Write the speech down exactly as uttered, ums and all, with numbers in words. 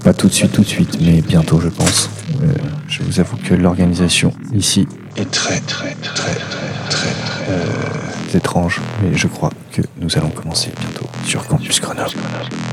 Pas tout de suite, tout de suite, mais bientôt, je pense. Euh, je vous avoue que l'organisation ici est très, très, très, très, très, très euh, étrange, mais je crois que nous allons commencer bientôt sur Campus Grenoble.